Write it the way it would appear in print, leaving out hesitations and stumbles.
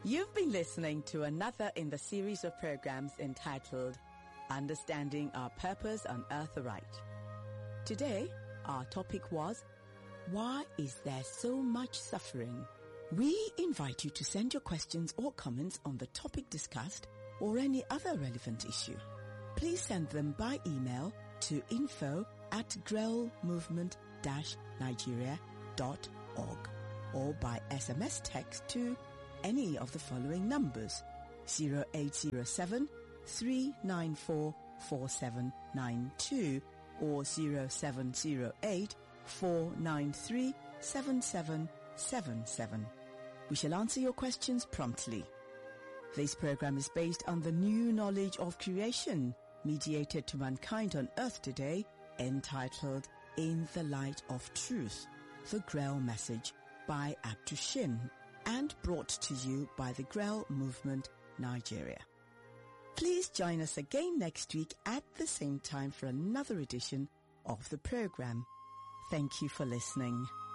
You've been listening to another in the series of programs entitled Understanding Our Purpose on Earth Aright. Today, our topic was, why is there so much suffering? We invite you to send your questions or comments on the topic discussed or any other relevant issue. Please send them by email to info@grelmovement-nigeria.org or by SMS text to any of the following numbers: 0807 394 4792 or 0708 493 7777. We shall answer your questions promptly. This program is based on the new knowledge of creation mediated to mankind on earth today, entitled In the Light of Truth, the Grel Message by Abdul Shin, and brought to you by the Grel Movement Nigeria. Please join us again next week at the same time for another edition of the program. Thank you for listening.